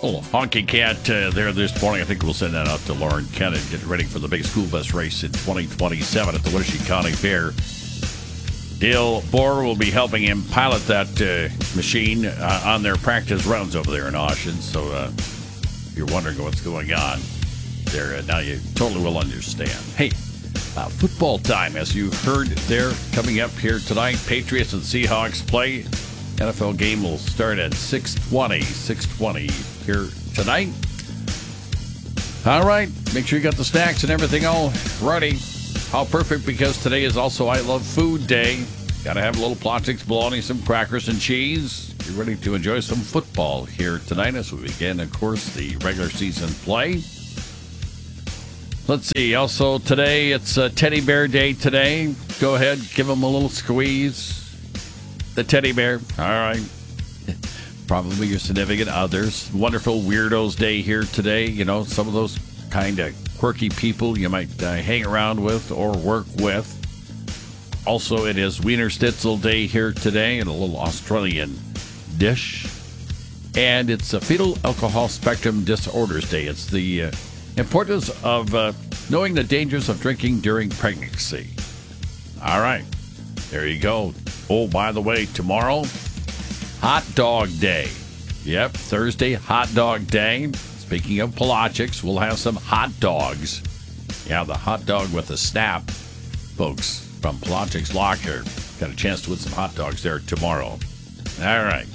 Little honky cat there this morning. I think we'll send that out to Lauren Kennedy, getting ready for the big school bus race in 2027 at the Winnebago County Fair. Dale Bohr will be helping him pilot that machine on their practice rounds over there in Ocean. So if you're wondering what's going on there, now you totally will understand. Hey, football time, as you heard there, coming up here tonight. Patriots and Seahawks play. NFL game will start at 6:20 here tonight. All right, make sure you got the snacks and everything all ready. How perfect, because today is also I Love Food Day. Got to have a little plastics, bologna, some crackers and cheese. You're ready to enjoy some football here tonight as we begin, of course, the regular season play. Let's see. Also today, it's Teddy Bear Day today. Go ahead, give him a little squeeze. The teddy bear. All right. Probably your significant others. Wonderful Weirdos Day here today. You know, some of those kind of quirky people you might hang around with or work with. Also, it is Wiener Schnitzel Day here today, and a little Australian dish. And it's a Fetal Alcohol Spectrum Disorders Day. It's the importance of knowing the dangers of drinking during pregnancy. All right. There you go. Oh, by the way, tomorrow, Hot Dog Day. Yep, Thursday, Hot Dog Day. Speaking of Pelagics, we'll have some hot dogs. Yeah, the hot dog with a snap. Folks from Pelagics Locker got a chance to win some hot dogs there tomorrow. All right.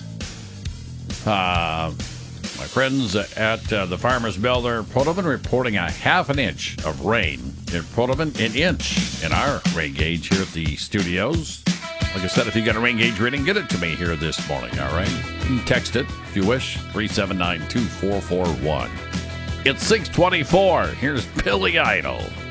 My friends at the Farmers Mill there, Protoman, reporting a half an inch of rain. In Protoman, an inch in our rain gauge here at the studios. Like I said, if you got a rain gauge reading, get it to me here this morning, all right? You can text it, if you wish, 379-2441. It's 6:24. Here's Billy Idol.